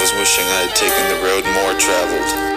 was wishing I had taken the road more traveled.